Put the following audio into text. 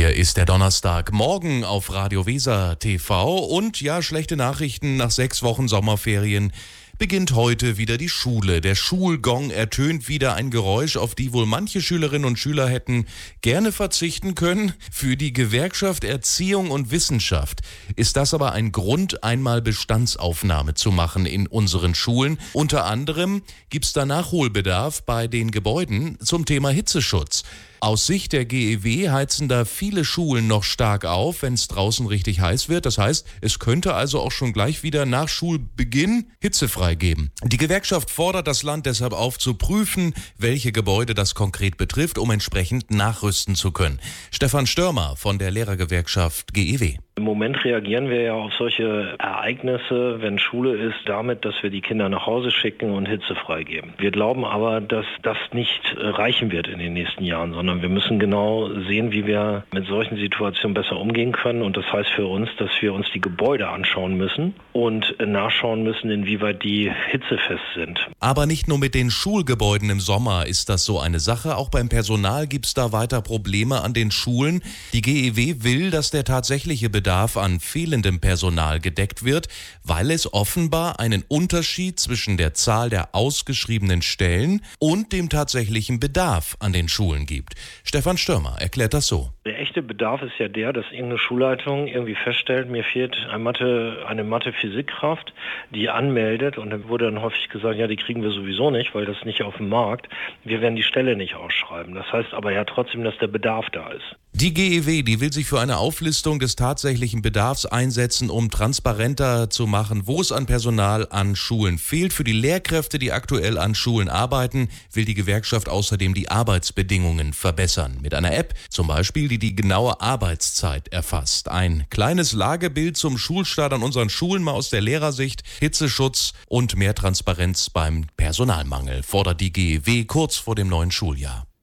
Hier ist der Donnerstagmorgen auf Radio Weser TV und ja, schlechte Nachrichten nach 6 Wochen Sommerferien. Beginnt heute wieder die Schule. Der Schulgong ertönt wieder, ein Geräusch, auf die wohl manche Schülerinnen und Schüler hätten gerne verzichten können. Für die Gewerkschaft Erziehung und Wissenschaft ist das aber ein Grund, einmal Bestandsaufnahme zu machen in unseren Schulen. Unter anderem gibt's da Nachholbedarf bei den Gebäuden zum Thema Hitzeschutz. Aus Sicht der GEW heizen da viele Schulen noch stark auf, wenn es draußen richtig heiß wird. Das heißt, es könnte also auch schon gleich wieder nach Schulbeginn hitzefrei geben. Die Gewerkschaft fordert das Land deshalb auf, zu prüfen, welche Gebäude das konkret betrifft, um entsprechend nachrüsten zu können. Stefan Störmer von der Lehrergewerkschaft GEW. Im Moment reagieren wir ja auf solche Ereignisse, wenn Schule ist, damit, dass wir die Kinder nach Hause schicken und hitzefrei geben. Wir glauben aber, dass das nicht reichen wird in den nächsten Jahren, sondern wir müssen genau sehen, wie wir mit solchen Situationen besser umgehen können. Und das heißt für uns, dass wir uns die Gebäude anschauen müssen und nachschauen müssen, inwieweit die hitzefest sind. Aber nicht nur mit den Schulgebäuden im Sommer ist das so eine Sache. Auch beim Personal gibt es da weiter Probleme an den Schulen. Die GEW will, dass der tatsächliche Bedarf an fehlendem Personal gedeckt wird, weil es offenbar einen Unterschied zwischen der Zahl der ausgeschriebenen Stellen und dem tatsächlichen Bedarf an den Schulen gibt. Stefan Störmer erklärt das so. Der echte Bedarf ist ja der, dass irgendeine Schulleitung irgendwie feststellt, mir fehlt eine Mathe-Physikkraft, die anmeldet, und dann wurde dann häufig gesagt, ja, die kriegen wir sowieso nicht, weil das nicht auf dem Markt. Wir werden die Stelle nicht ausschreiben. Das heißt aber ja trotzdem, dass der Bedarf da ist. Die GEW, die will sich für eine Auflistung des tatsächlichen Bedarfs einsetzen, um transparenter zu machen, wo es an Personal an Schulen fehlt. Für die Lehrkräfte, die aktuell an Schulen arbeiten, will die Gewerkschaft außerdem die Arbeitsbedingungen verbessern. Mit einer App zum Beispiel, die genaue Arbeitszeit erfasst. Ein kleines Lagebild zum Schulstart an unseren Schulen, mal aus der Lehrersicht. Hitzeschutz und mehr Transparenz beim Personalmangel fordert die GEW kurz vor dem neuen Schuljahr.